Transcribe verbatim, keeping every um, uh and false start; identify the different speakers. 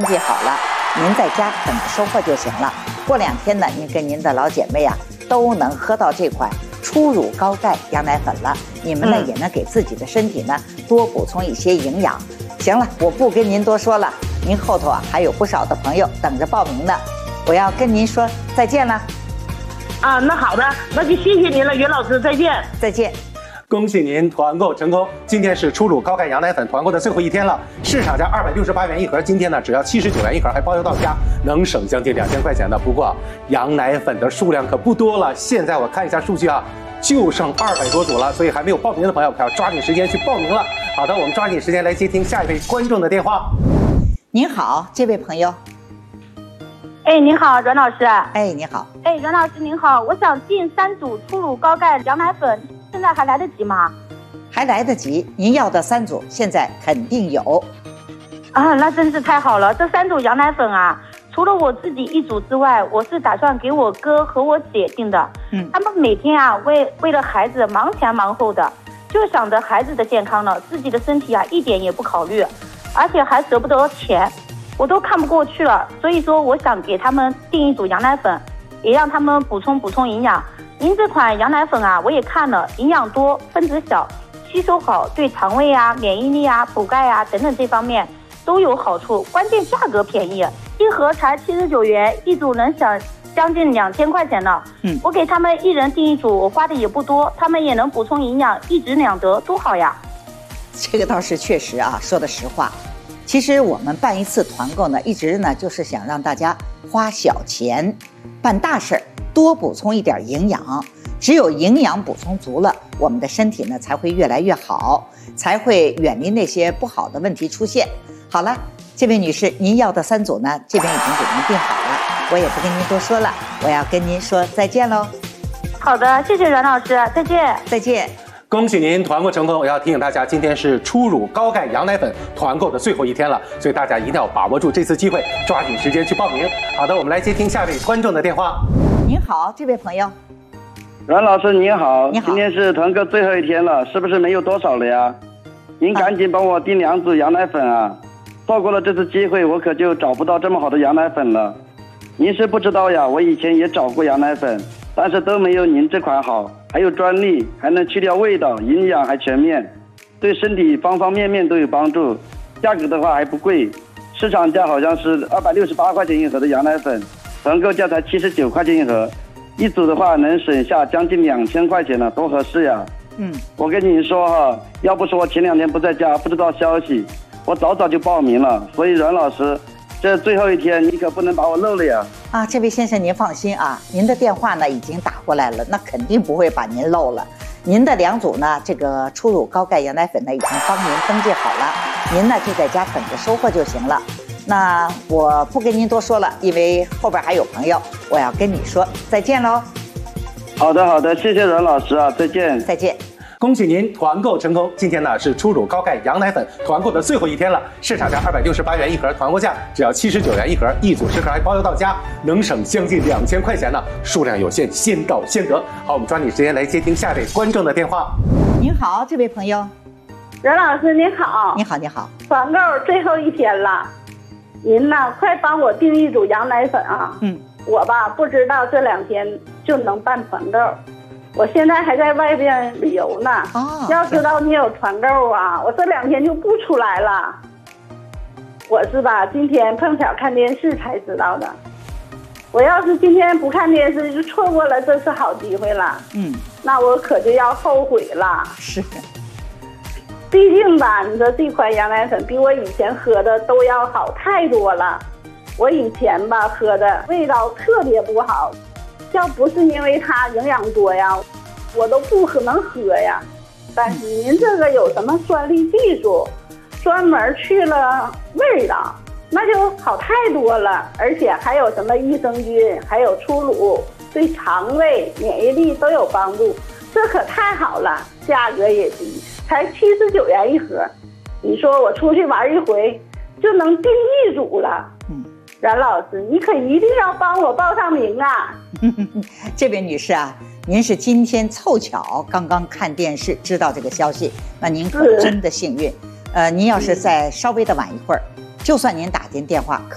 Speaker 1: 记好了，您在家等着收获就行了。过两天呢，您跟您的老姐妹啊都能喝到这款初乳高钙羊奶粉了。你们呢、嗯、也能给自己的身体呢多补充一些营养。行了，我不跟您多说了，您后头啊还有不少的朋友等着报名呢。我要跟您说再见了。
Speaker 2: 啊，那好的，那就谢谢您了，袁老师，再见。
Speaker 1: 再见。
Speaker 3: 恭喜您团购成功！今天是初乳高钙羊奶粉团购的最后一天了，市场价二百六十八元一盒，今天呢只要七十九元一盒，还包邮到家，能省将近两千块钱的。不过羊奶粉的数量可不多了，现在我看一下数据啊，就剩二百多组了，所以还没有报名的朋友可要抓紧时间去报名了。好的，我们抓紧时间来接听下一位观众的电话。
Speaker 1: 您好，这位朋友。
Speaker 4: 哎，您好，阮老师。
Speaker 1: 哎，你好。
Speaker 4: 哎，阮老师您好，我想进三组初乳高钙羊奶粉。现在还来得及吗？
Speaker 1: 还来得及，您要的三组现在肯定有。
Speaker 4: 啊，那真是太好了！这三组羊奶粉啊，除了我自己一组之外，我是打算给我哥和我姐订的。嗯，他们每天啊为为了孩子忙前忙后的，就想着孩子的健康了，自己的身体啊一点也不考虑，而且还舍不得钱，我都看不过去了。所以说，我想给他们订一组羊奶粉，也让他们补充补充营养。您这款羊奶粉啊，我也看了，营养多，分子小，吸收好，对肠胃啊、免疫力啊、补钙啊等等这方面都有好处。关键价格便宜，一盒才七十九元，一组能省将近两千块钱呢。嗯，我给他们一人订一组，我花的也不多，他们也能补充营养，一举两得，多好呀！
Speaker 1: 这个倒是确实啊，说的实话。其实我们办一次团购呢，一直呢就是想让大家花小钱办大事儿。多补充一点营养，只有营养补充足了，我们的身体呢才会越来越好，才会远离那些不好的问题出现。好了，这位女士，您要的三组呢，这边已经给您订好了，我也不跟您多说了，我要跟您说再见喽。
Speaker 4: 好的，谢谢阮老师，再见。
Speaker 1: 再见。
Speaker 3: 恭喜您团购成功！我要提醒大家，今天是初乳高钙羊奶粉团购的最后一天了，所以大家一定要把握住这次机会，抓紧时间去报名。好的，我们来接听下位观众的电话。
Speaker 1: 您好，这位朋友。
Speaker 5: 阮老师您好，
Speaker 1: 你好。
Speaker 5: 今天是团购最后一天了，是不是没有多少了呀？您赶紧帮我订两组羊奶粉啊！错过了这次机会，我可就找不到这么好的羊奶粉了。您是不知道呀，我以前也找过羊奶粉，但是都没有您这款好，还有专利，还能去掉味道，营养还全面，对身体方方面面都有帮助。价格的话还不贵，市场价好像是二百六十八块钱一盒的羊奶粉，团购价才七十九块钱一盒，一组的话能省下将近两千块钱了，多合适呀！嗯，我跟你说哈，要不是我前两天不在家，不知道消息，我早早就报名了。所以阮老师，这最后一天你可不能把我漏了呀！
Speaker 1: 啊，这位先生您放心啊，您的电话呢已经打过来了，那肯定不会把您漏了。您的两组呢，这个初乳高钙羊奶粉呢已经帮您登记好了，您呢就在家等着收货就行了。那我不跟您多说了，因为后边还有朋友，我要跟你说再见喽。
Speaker 5: 好的好的，谢谢阮老师啊，再见。
Speaker 1: 再见。
Speaker 3: 恭喜您团购成功！今天呢是初乳高钙羊奶粉团购的最后一天了，市场价二百六十八元一盒，团购价只要七十九元一盒，一组十盒还包邮到家，能省将近两千块钱呢。数量有限，先到先得。好，我们抓紧时间来接听下位观众的电话。
Speaker 1: 您好，这位朋友。
Speaker 6: 阮老师您好。
Speaker 1: 你好，你好。
Speaker 6: 团购最后一天了，您呢快帮我订一组羊奶粉啊！嗯，我吧不知道这两天就能办团购。我现在还在外边旅游呢，哦，要知道你有团购啊，我这两天就不出来了。我是吧，今天碰巧看电视才知道的。我要是今天不看电视，就错过了这次好机会了。嗯，那我可就要后悔了。
Speaker 1: 是，
Speaker 6: 毕竟吧，你说这款羊奶粉比我以前喝的都要好太多了。我以前吧喝的味道特别不好。要不是因为它营养多呀，我都不可能喝呀。但是您这个有什么专利技术，专门去了味道，那就好太多了。而且还有什么益生菌，还有初乳，对肠胃、免疫力都有帮助，这可太好了。价格也低，才七十九元一盒。你说我出去玩一回，就能订一组了。嗯。阮老师，你可一定要帮我报上名啊！
Speaker 1: 这位女士啊，您是今天凑巧刚刚看电视知道这个消息，那您可真的幸运。呃，您要是再稍微的晚一会儿，就算您打进电话，